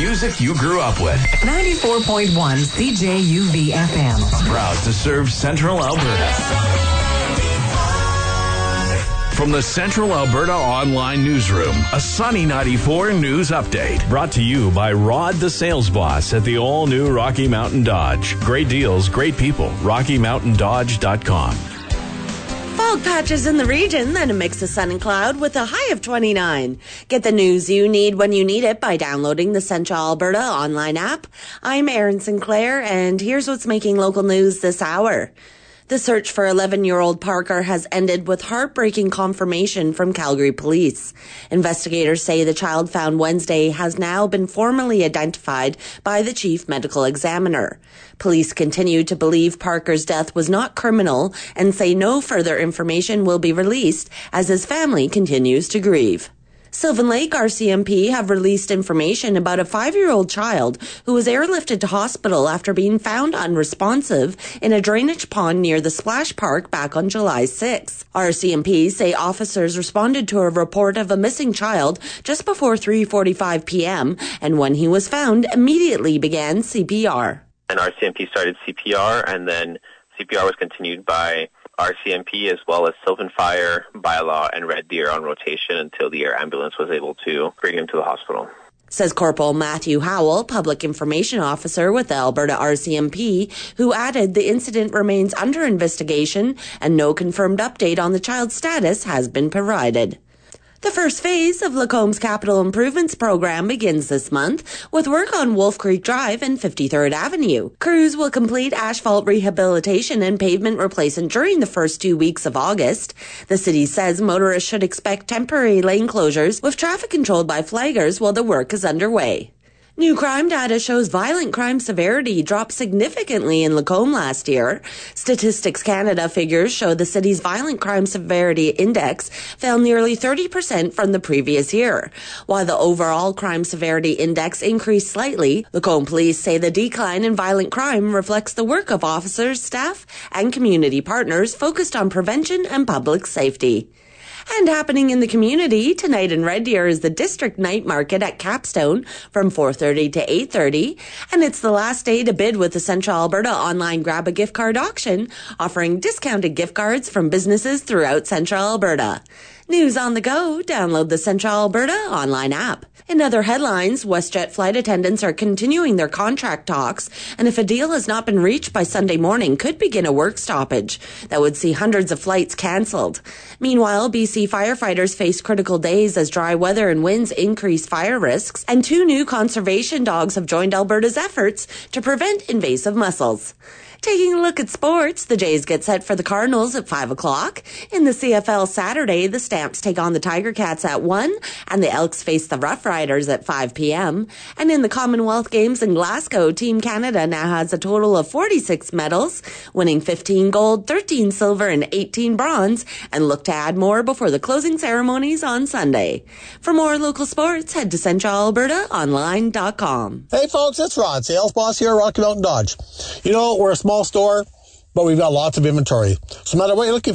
music you grew up with. 94.1 CJUV FM. Proud to serve Central Alberta. From the Central Alberta Online Newsroom, a Sunny 94 news update. Brought to you by Rod the Sales Boss at the all-new Rocky Mountain Dodge. Great deals, great people. RockyMountainDodge.com. Fog patches in the region, then a mix of sun and cloud with a high of 29. Get the news you need when you need it by downloading the Central Alberta online app. I'm Erin Sinclair, and here's what's making local news this hour. The search for 11-year-old Parker has ended with heartbreaking confirmation from Calgary police. Investigators say the child found Wednesday has now been formally identified by the chief medical examiner. Police continue to believe Parker's death was not criminal and say no further information will be released as his family continues to grieve. Sylvan Lake RCMP have released information about a 5-year-old child who was airlifted to hospital after being found unresponsive in a drainage pond near the Splash Park back on July 6. RCMP say officers responded to a report of a missing child just before 3:45 p.m. and when he was found, immediately began CPR. And RCMP started CPR, and then CPR was continued by RCMP as well as Sylvan Fire, Bylaw, and Red Deer on rotation until the air ambulance was able to bring him to the hospital. Says Corporal Matthew Howell, Public Information Officer with the Alberta RCMP, who added the incident remains under investigation and no confirmed update on the child's status has been provided. The first phase of Lacomb's Capital Improvements Program begins this month with work on Wolf Creek Drive and 53rd Avenue. Crews will complete asphalt rehabilitation and pavement replacement during the first 2 weeks of August. The city says motorists should expect temporary lane closures with traffic controlled by flaggers while the work is underway. New crime data shows violent crime severity dropped significantly in Lacombe last year. Statistics Canada figures show the city's violent crime severity index fell nearly 30% from the previous year. While the overall crime severity index increased slightly, Lacombe police say the decline in violent crime reflects the work of officers, staff, and community partners focused on prevention and public safety. And happening in the community, tonight in Red Deer is the District Night Market at Capstone from 4:30 to 8:30. And it's the last day to bid with the Central Alberta online Grab a Gift Card auction, offering discounted gift cards from businesses throughout Central Alberta. News on the go, download the Central Alberta online app. In other headlines, WestJet flight attendants are continuing their contract talks, and if a deal has not been reached by Sunday morning, could begin a work stoppage that would see hundreds of flights cancelled. Meanwhile, BC firefighters face critical days as dry weather and winds increase fire risks, and 2 new conservation dogs have joined Alberta's efforts to prevent invasive mussels. Taking a look at sports, the Jays get set for the Cardinals at 5 o'clock. In the CFL Saturday, the Stamps take on the Tiger Cats at 1, and the Elks face the Rough Riders at 5 p.m. And in the Commonwealth Games in Glasgow, Team Canada now has a total of 46 medals, winning 15 gold, 13 silver, and 18 bronze, and look to add more before the closing ceremonies on Sunday. For more local sports, head to CentralAlbertaOnline.com. Hey folks, it's Rod, Sales Boss here at Rocky Mountain Dodge. You know, we're a small store, but we've got lots of inventory. So no matter what you're looking